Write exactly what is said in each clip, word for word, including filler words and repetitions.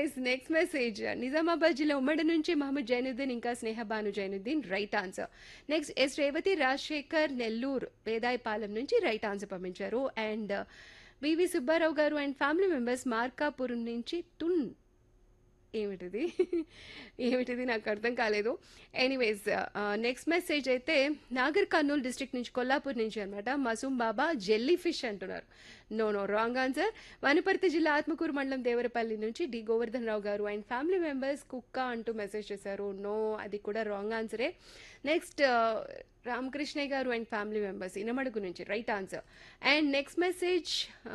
Anyways next message Nizamabad జిల్లా ఉమ్మడి నుంచి మహమ్మద్ జైనుద్దీన్ ఇంకా Sneha Banu Zainuddin right answer. Next yes Revathi Rajasekhar Nellore Vedayapalem నుంచి రైట్ ఆన్సర్ పంపించారు. అండ్ వివి సుబ్బారావు గారు అండ్ ఫ్యామిలీ మెంబర్స్ మార్కాపురం నుంచి తున్ ఏమిటిది ఏమిటిది నాకు అర్థం కాలేదు. ఎనీవేస్ నెక్స్ట్ మెసేజ్ అయితే నాగర్ కర్నూలు డిస్ట్రిక్ట్ నుంచి కొల్లాపూర్ నుంచి అనమాట. మసూమ్ బాబా జెల్లీ ఫిష్ అంటున్నారు. No no wrong answer. Wanaparthy జిల్లా ఆత్మకూరు మండలం దేవరపల్లి నుంచి డి గోవర్ధన్ రావు గారు అండ్ ఫ్యామిలీ మెంబర్స్ కుక్క అంటూ మెసేజ్ చేశారు. నో, అది కూడా రాంగ్ ఆన్సరే. నెక్స్ట్ రామకృష్ణయ్య గారు అండ్ ఫ్యామిలీ మెంబర్స్ ఇనమడుగు నుంచి right answer. And next message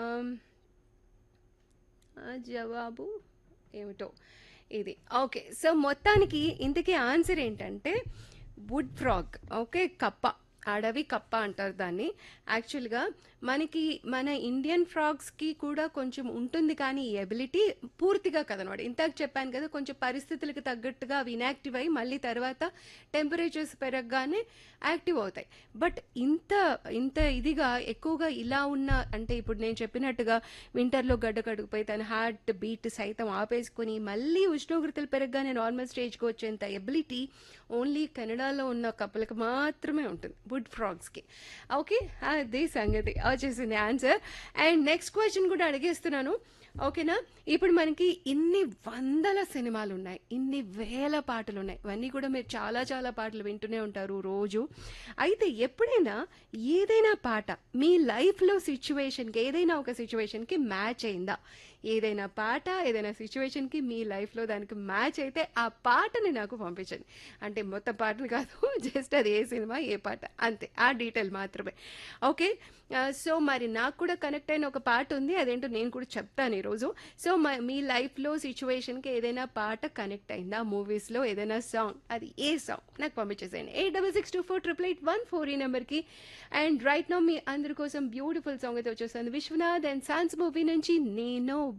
జవాబు ఏమిటో ఇది. ఓకే, సో మొత్తానికి ఇంతకీ ఆన్సర్ ఏంటంటే వుడ్ ఫ్రాగ్. ఓకే, కప్ప, అడవి కప్ప అంటారు దాన్ని. యాక్చువల్గా మనకి మన ఇండియన్ ఫ్రాగ్స్కి కూడా కొంచెం ఉంటుంది, కానీ ఈ ఎబిలిటీ పూర్తిగా కదనమాట. ఇంతకు చెప్పాను కదా, కొంచెం పరిస్థితులకు తగ్గట్టుగా అవి ఇన్యాక్టివ్ అయ్యి మళ్ళీ తర్వాత టెంపరేచర్స్ పెరగగానే యాక్టివ్ అవుతాయి. బట్ ఇంత ఇంత ఇదిగా ఎక్కువగా ఇలా ఉన్న, అంటే ఇప్పుడు నేను చెప్పినట్టుగా వింటర్లో గడ్డ కడుగుపోయి తన హార్ట్ బీట్ సైతం ఆపేసుకుని మళ్ళీ ఉష్ణోగ్రతలు పెరగగానే నార్మల్ స్టేజ్కి వచ్చేంత ఎబిలిటీ ఓన్లీ కెనడాలో ఉన్న కప్పులకు మాత్రమే ఉంటుంది, వుడ్ ఫ్రాగ్స్కి. ఓకే, అదే సంగతి. వచ్చేసింది ఆన్సర్. అండ్ నెక్స్ట్ క్వశ్చన్ కూడా అడిగేస్తున్నాను, ఓకేనా. ఇప్పుడు మనకి ఇన్ని వందల సినిమాలు ఉన్నాయి, ఇన్ని వేల పాటలు ఉన్నాయి, ఇవన్నీ కూడా మీరు చాలా చాలా పాటలు వింటూనే ఉంటారు రోజు. అయితే ఎప్పుడైనా ఏదైనా పాట మీ లైఫ్లో సిచ్యువేషన్కి, ఏదైనా ఒక సిచ్యువేషన్కి మ్యాచ్ అయిందా? ఏదైనా పాట ఏదైనా సిచ్యువేషన్కి మీ లైఫ్లో దానికి మ్యాచ్ అయితే ఆ పాటని నాకు పంపించండి. అంటే మొత్తం పాటలు కాదు, జస్ట్ అది ఏ సినిమా ఏ పాట అంతే, ఆ డీటెయిల్ మాత్రమే. ఓకే, సో మరి నాకు కూడా కనెక్ట్ అయిన ఒక పాట ఉంది, అదేంటో నేను కూడా చెప్తాను ఈరోజు. సో మీ లైఫ్లో సిచ్యువేషన్కి ఏదైనా పాట కనెక్ట్ అయిందా, మూవీస్లో ఏదైనా సాంగ్, అది ఏ సాంగ్ నాకు పంపించేసేయండి. Eight double six two four triple eight one four ఈ నెంబర్కి. అండ్ రైట్ నో మీ అందరి కోసం బ్యూటిఫుల్ సాంగ్ అయితే వచ్చేస్తుంది, విశ్వనాథ్ అండ్ సాన్స్ మూవీ నుంచి నేను